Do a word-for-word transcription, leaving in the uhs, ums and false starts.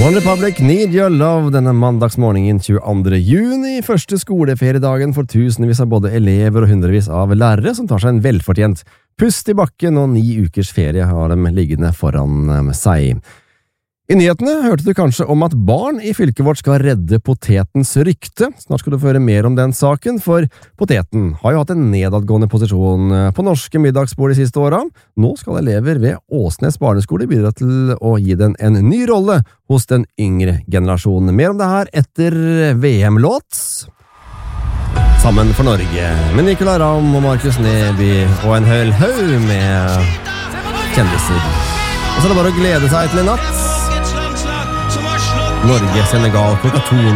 One Republic, Need Your Love, denne mandagsmorgenen tjueandre juni, første skoleferiedagen for tusenvis av både elever og hundrevis av lærere som tar seg en velfortjent pust i bakken, og ni ukers ferie har dem liggende foran seg. I nyhetene hørte du kanskje om at barn i fylket vårt skal redde potetens rykte. Snart skal du få høre mer om den saken, for poteten har jo hatt en nedadgående posisjon på norske middagsbord de siste åra. Nå skal elever ved Åsnes barneskole bidra til å gi den en ny rolle hos den yngre generasjonen. Mer om det her etter V M-låt. Sammen for Norge, med Nicolai Ramm og Markus Neby, og en hel haug med kjendiser. Og så er det bare å glede seg til en natt. Norge, Senegal, klokka to.